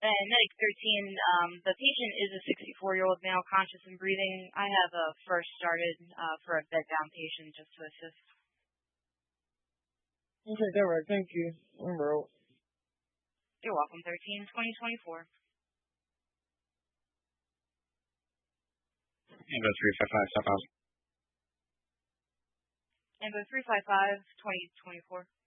Medic 13, the patient is a 64-year-old male, conscious and breathing. I have a first started for a bed-bound patient just to assist. Okay, that right. Thank you. Enroll. You're welcome, 13, 2024. Ambo 355, stop out. Ambo 355, 2024.